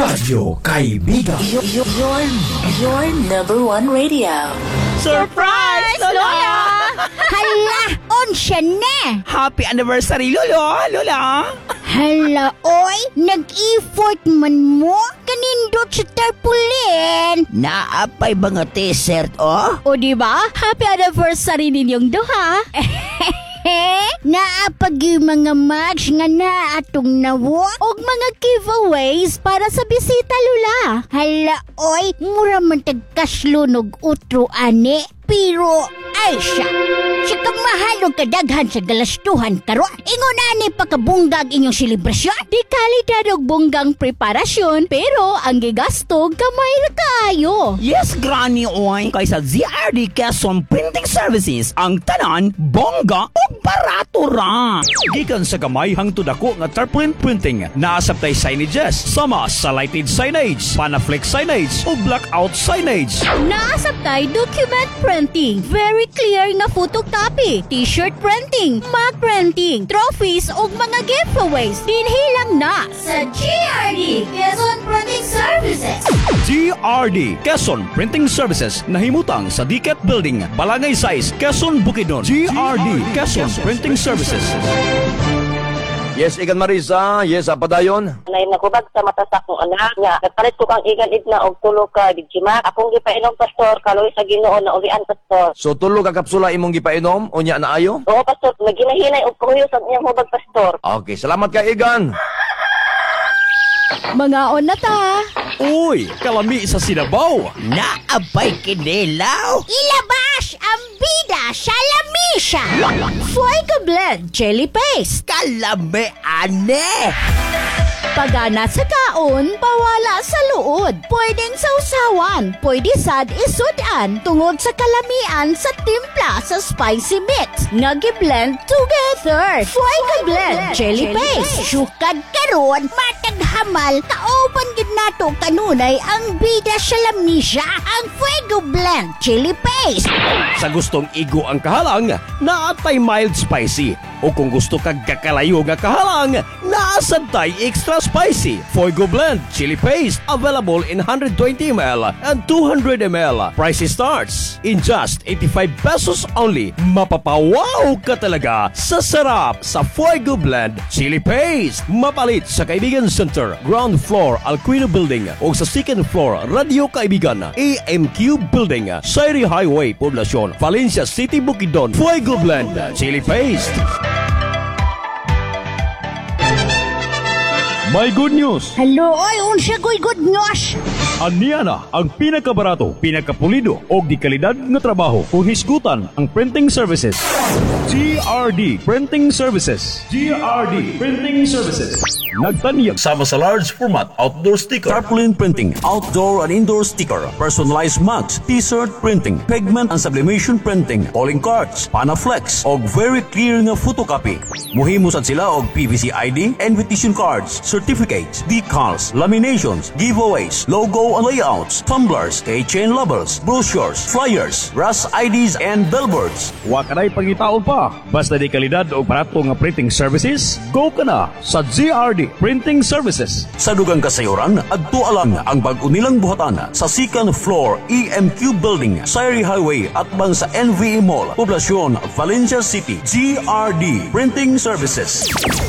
Radyo Kaibigan. Your number one radio. Surprise, Lola! Hala, onsya na! Happy anniversary, Lola! Hala, oy, nag-effort man mo? Kanindot sa tarpulin. Naapay ba nga t-shirt, oh? O diba? Happy anniversary ninyong duha. Naapag yung mga match nga na atong nawak og mga giveaways para sa bisita, Lula. Hala, oy, mura man tagkaslunog utro, ane. Pero, ay siya. Sika mahalog kadaghan sa galastuhan karon. Ingon ani pakabunggag inyong selebrasyon. Di kalidad og bunggang preparasyon, pero ang gigastog kamay ra kaayo. Yes, Granny, oy. Kaysa ZRD Quezon Printing Services, ang tanan, bongga o barato ra. Gikan sa gamay hangtod ako nga tarpaulin printing, naasabtay signages, sama sa lighted signage, panaflex signage o blackout signage. Naasabtay document printing, very clear nga photocopy, t-shirt printing, mug printing, trophies ug mga giveaways. Dinhilang na sa GRD Quezon Printing Services. GRD Quezon Printing Services, nahimutang sa Diket Building, Balangay 6, Quezon, Bukidnon. GRD Quezon Printing Services. Yes, Igan Marisa. Yes, padayon. Nay nagubag sa mata sa akong anak nga nagpalit ko kang igan idna og tulo ka digjimak. Akong gipainom pastor kaloy sa Ginoo na ulian pastor. So tulo ka kapsula imong gipainom unya na ayo? Oo pastor, naginahinay og kuyo sa iyang hubag pastor. Okay, salamat ka Igan. Mga on na ta. Uy, kalami sa Sinabaw. Naapay kinilaw. Ilabas ang bida sa lamisa. Fuego Blend Chili Paste. Kalami, ane. Pagana sa kaon, pawala sa luod. Pwedeng sausawan, pwede sad isudan tungod sa kalamian sa timpla sa spicy mix. Nagi-blend together. Fuego Blend Chili Paste. Sukad karon, matag hamal, kauban gid nato kanunay ang bida sa lamisa, ang Fuego Blend Chili Paste. Sa gustong igo ang kahalang, naatay mild spicy. O kung gusto kag kakalayo nga kahalang, naasabtay extra spicy. Fuego Blend Chili Paste, available in 120 ml and 200 ml. Price starts in just 85 pesos only. Mapapawaw ka talaga sa sarap sa Fuego Blend Chili Paste. Mapalit sa Kaibigan Center, ground floor Alquino Building o sa second floor Radio Kaibigan, AMQ Building, Sairi Highway, Poblacion, Valencia City, Bukidnon. Fuego Blend Chili Paste. May good news! Hello, oy, unsa goy good news? Aniya na ang pinakabarato, pinakapulido o di kalidad nga trabaho kung hisgutan ang printing services. GRD Printing Services. GRD Printing Services. Nagtaniyag sama sa large format outdoor sticker, tarpaulin printing, outdoor and indoor sticker, personalized mugs, t-shirt printing, pigment and sublimation printing, calling cards, panaflex og very clear nga photocopy. Muhimo sad sila og PVC ID, invitation cards, certificates, decals, laminations, giveaways, logo and layouts, tumblers, keychain labels, brochures, flyers, RAS IDs and billboards. Wa kanay pangitaon pa. Basta di kalidad o barato nga printing services, go ka na sa GRD Printing Services. Sa dugang kasayuran, adto alang ang bag-o nilang buhatan sa second floor EMQ Building, Sairi Highway at bang sa NVE Mall, Poblacion, Valencia City. GRD Printing Services.